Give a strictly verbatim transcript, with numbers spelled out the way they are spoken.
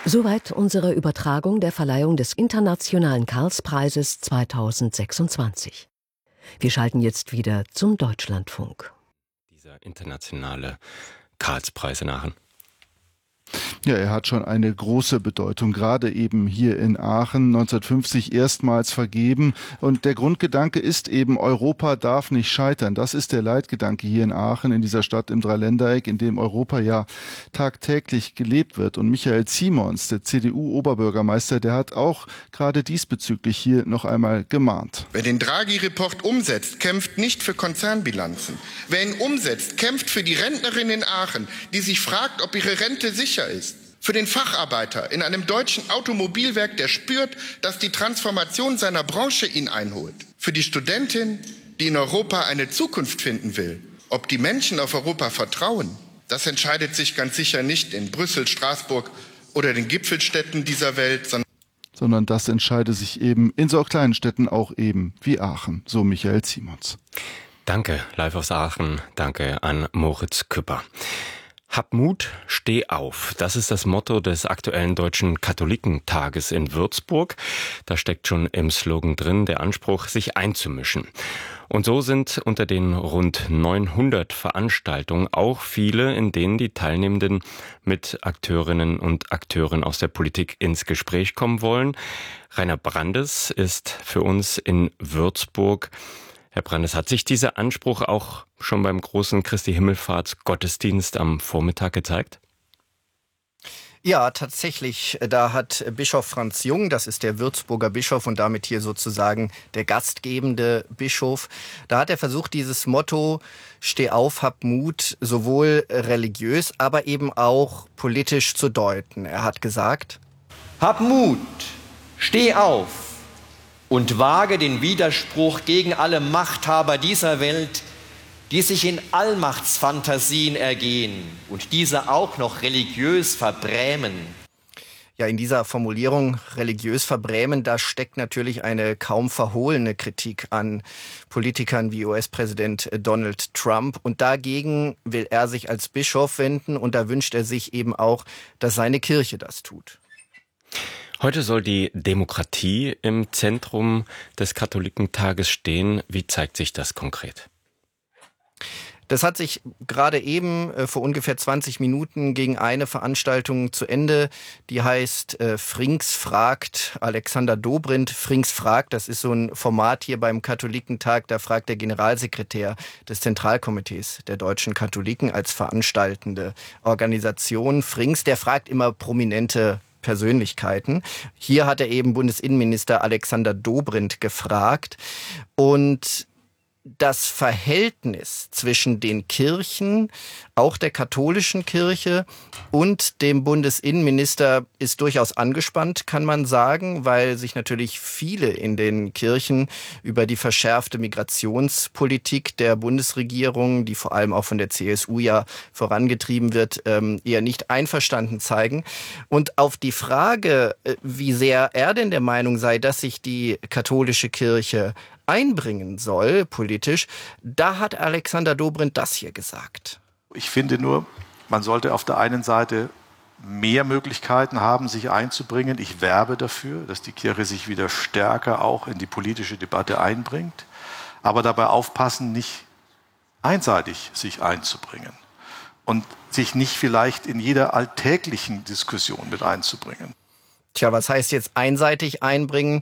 Soweit unsere Übertragung der Verleihung des Internationalen Karlspreises zweitausendsechsundzwanzig. Wir schalten jetzt wieder zum Deutschlandfunk. Dieser internationale Karlspreis in Aachen. Ja, er hat schon eine große Bedeutung, gerade eben hier in Aachen, neunzehnhundertfünfzig erstmals vergeben. Und der Grundgedanke ist eben, Europa darf nicht scheitern. Das ist der Leitgedanke hier in Aachen, in dieser Stadt im Dreiländereck, in dem Europa ja tagtäglich gelebt wird. Und Michael Ziemons, der C D U-Oberbürgermeister, der hat auch gerade diesbezüglich hier noch einmal gemahnt. Wer den Draghi-Report umsetzt, kämpft nicht für Konzernbilanzen. Wer ihn umsetzt, kämpft für die Rentnerin in Aachen, die sich fragt, ob ihre Rente sicher ist. Für den Facharbeiter in einem deutschen Automobilwerk, der spürt, dass die Transformation seiner Branche ihn einholt. Für die Studentin, die in Europa eine Zukunft finden will. Ob die Menschen auf Europa vertrauen, das entscheidet sich ganz sicher nicht in Brüssel, Straßburg oder den Gipfelstädten dieser Welt, sondern sondern das entscheide sich eben in so kleinen Städten auch eben wie Aachen, so Michael Ziemons. Danke, live aus Aachen. Danke an Moritz Küpper. Hab Mut, steh auf. Das ist das Motto des aktuellen Deutschen Katholikentages in Würzburg. Da steckt schon im Slogan drin der Anspruch, sich einzumischen. Und so sind unter den rund neunhundert Veranstaltungen auch viele, in denen die Teilnehmenden mit Akteurinnen und Akteuren aus der Politik ins Gespräch kommen wollen. Rainer Brandes ist für uns in Würzburg. Herr Brandes, hat sich dieser Anspruch auch schon beim großen Christi-Himmelfahrts-Gottesdienst am Vormittag gezeigt? Ja, tatsächlich. Da hat Bischof Franz Jung, das ist der Würzburger Bischof und damit hier sozusagen der gastgebende Bischof, da hat er versucht, dieses Motto Steh auf, hab Mut, sowohl religiös, aber eben auch politisch zu deuten. Er hat gesagt: Hab Mut, steh auf und wage den Widerspruch gegen alle Machthaber dieser Welt, die sich in Allmachtsfantasien ergehen und diese auch noch religiös verbrämen. Ja, in dieser Formulierung religiös verbrämen, da steckt natürlich eine kaum verhohlene Kritik an Politikern wie U S-Präsident Donald Trump. Und dagegen will er sich als Bischof wenden und da wünscht er sich eben auch, dass seine Kirche das tut. Heute soll die Demokratie im Zentrum des Katholikentages stehen. Wie zeigt sich das konkret? Das hat sich gerade eben äh, vor ungefähr zwanzig Minuten gegen eine Veranstaltung zu Ende, die heißt äh, Frings fragt, Alexander Dobrindt Frings fragt, das ist so ein Format hier beim Katholikentag, da fragt der Generalsekretär des Zentralkomitees der deutschen Katholiken als veranstaltende Organisation Frings, der fragt immer prominente Persönlichkeiten. Hier hat er eben Bundesinnenminister Alexander Dobrindt gefragt und das Verhältnis zwischen den Kirchen, auch der katholischen Kirche und dem Bundesinnenminister ist durchaus angespannt, kann man sagen, weil sich natürlich viele in den Kirchen über die verschärfte Migrationspolitik der Bundesregierung, die vor allem auch von der C S U ja vorangetrieben wird, eher nicht einverstanden zeigen. Und auf die Frage, wie sehr er denn der Meinung sei, dass sich die katholische Kirche einbringen soll, politisch, da hat Alexander Dobrindt das hier gesagt. Ich finde nur, man sollte auf der einen Seite mehr Möglichkeiten haben, sich einzubringen. Ich werbe dafür, dass die Kirche sich wieder stärker auch in die politische Debatte einbringt, aber dabei aufpassen, nicht einseitig sich einzubringen und sich nicht vielleicht in jeder alltäglichen Diskussion mit einzubringen. Tja, was heißt jetzt einseitig einbringen?